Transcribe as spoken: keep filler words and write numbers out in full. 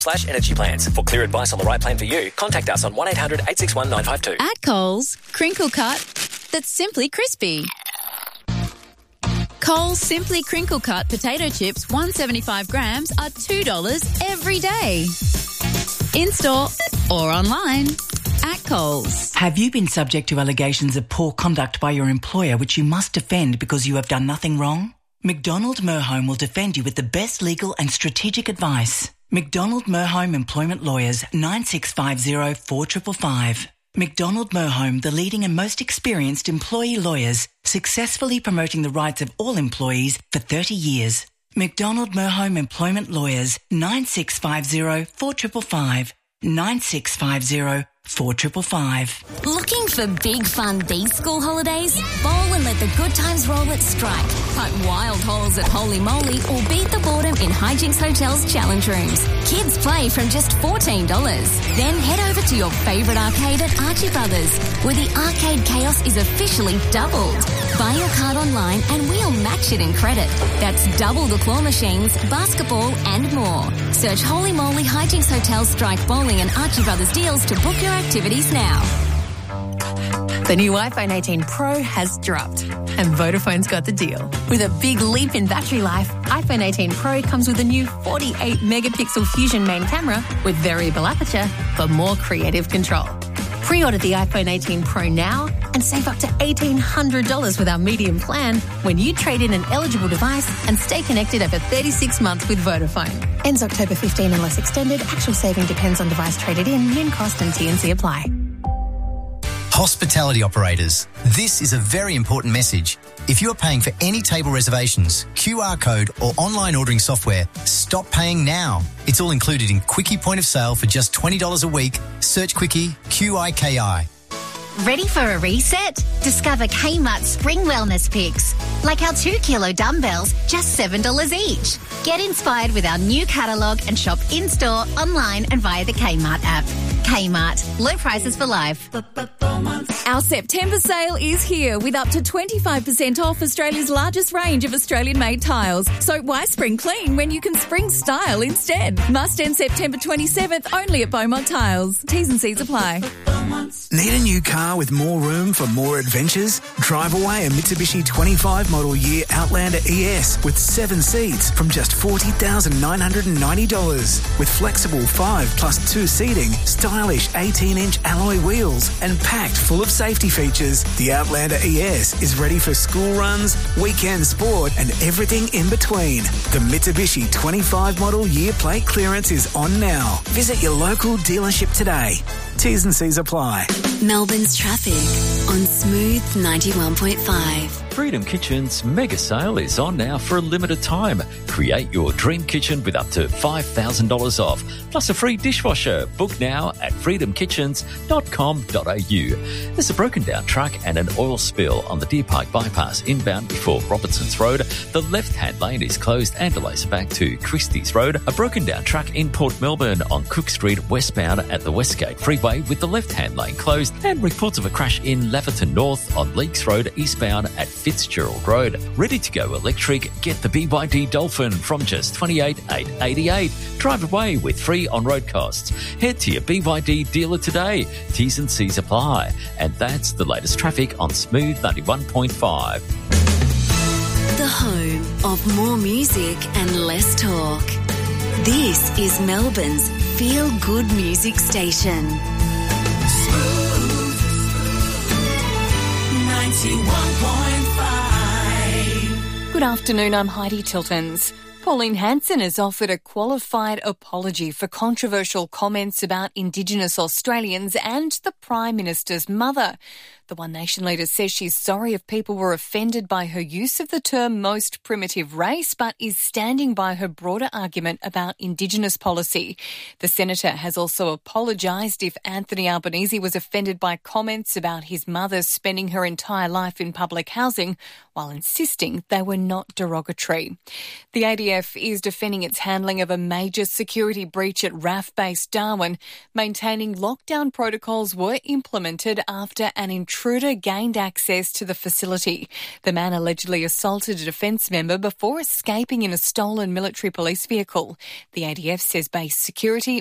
slash energy plans. For clear advice on the right plan for you, contact us on one eight hundred eight six one nine five two. At Coles, crinkle cut that's simply crispy. Coles Simply Crinkle Cut potato chips, one hundred seventy-five grams, are two dollars every day. In-store or online. At Coles. Have you been subject to allegations of poor conduct by your employer which you must defend because you have done nothing wrong? McDonald Merhome will defend you with the best legal and strategic advice. McDonald Merhome Employment Lawyers, nine six five zero four five five five. McDonald Merhome, the leading and most experienced employee lawyers, successfully promoting the rights of all employees for thirty years. McDonald Merhome Employment Lawyers, nine six five zero four five five five. nine six five zero four five five five. Looking for big fun these school holidays? Bowl and let the good times roll at Strike. Cut wild holes at Holy Moly or beat the boredom in Hijinks Hotel's challenge rooms. Kids play from just fourteen dollars. Then head over to your favourite arcade at Archie Brothers, where the arcade chaos is officially doubled. Buy your card online and we'll match it in credit. That's double the claw machines, basketball and more. Search Holy Moly Hijinks Hotel, Strike Bowling and Archie Brothers deals to book your activities now. The new iPhone eighteen Pro has dropped, and Vodafone's got the deal. With a big leap in battery life, iPhone eighteen Pro comes with a new forty-eight megapixel Fusion main camera with variable aperture for more creative control. Pre-order the iPhone eighteen Pro now and save up to eighteen hundred dollars with our medium plan when you trade in an eligible device and stay connected over thirty-six months with Vodafone. Ends October fifteenth unless extended. Actual saving depends on device traded in, min cost and T and C apply. Hospitality operators, this is a very important message. If you are paying for any table reservations, Q R code or online ordering software, stop paying now. It's all included in Quickie Point of Sale for just twenty dollars a week. Search Quickie, Q I K I. Ready for a reset? Discover Kmart Spring Wellness Picks. Like our two kilo dumbbells, just seven dollars each. Get inspired with our new catalogue and shop in-store, online and via the Kmart app. Kmart, low prices for life. Our September sale is here with up to twenty-five percent off Australia's largest range of Australian-made tiles. So why spring clean when you can spring style instead? Must end September twenty-seventh only at Beaumont Tiles. T's and C's apply. Need a new car with more room for more adventures? Drive away a Mitsubishi twenty-five model year Outlander E S with seven seats from just forty thousand nine hundred ninety dollars. With flexible five plus two seating, stylish eighteen inch alloy wheels and packed full of safety features, the Outlander E S is ready for school runs, weekend sport and everything in between. The Mitsubishi twenty-five model year plate clearance is on now. Visit your local dealership today. T's and C's apply. Melbourne's traffic on Smooth ninety-one point five. Freedom Kitchen's mega sale is on now for a limited time. Create your dream kitchen with up to five thousand dollars off, plus a free dishwasher. Book now at freedom kitchens dot com dot a u. There's a broken down truck and an oil spill on the Deer Park bypass inbound before Robertson's Road. The left-hand lane is closed and delays back to Christie's Road. A broken down truck in Port Melbourne on Cook Street westbound at the Westgate Freeway with the left-hand lane closed, and reports of a crash in Leverton North on Leakes Road eastbound at Fitzgerald Road. Ready to go electric? Get the B Y D Dolphin from just twenty-eight thousand eight hundred eighty-eight dollars. Drive away with free on-road costs. Head to your B Y D dealer today. T's and C's apply. And that's the latest traffic on Smooth ninety-one point five. The home of more music and less talk. This is Melbourne's feel-good music station. Smooth ninety-one point five. Good afternoon, I'm Heidi Tiltons. Pauline Hanson has offered a qualified apology for controversial comments about Indigenous Australians and the Prime Minister's mother. The One Nation leader says she's sorry if people were offended by her use of the term most primitive race, but is standing by her broader argument about Indigenous policy. The senator has also apologised if Anthony Albanese was offended by comments about his mother spending her entire life in public housing while insisting they were not derogatory. The A D F is defending its handling of a major security breach at R A F Base Darwin, maintaining lockdown protocols were implemented after an intruder gained access to the facility. The man allegedly assaulted a defence member before escaping in a stolen military police vehicle. The A D F says base security